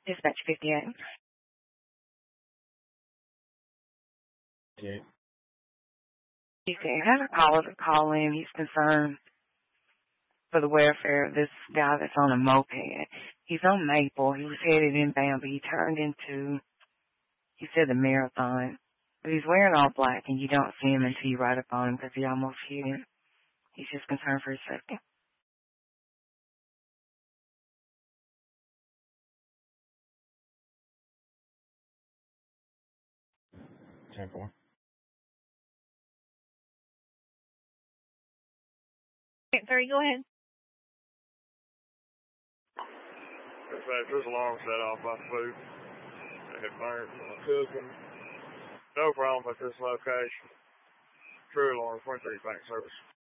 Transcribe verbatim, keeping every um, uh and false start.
Dispatch fifty-eight. Yeah. He said, I had a caller to call in. He's concerned for the welfare of this guy that's on a moped. He's on Maple. He was headed inbound, but he turned into, he said, the Marathon. But he's wearing all black, and you don't see him until you ride up on him because he almost hit him. He's just concerned for his safety. ten four. Three, go ahead. In fact, this alarm set off by food. I had burned from the cooking. No problem at this location. True alarm, twenty-three bank service.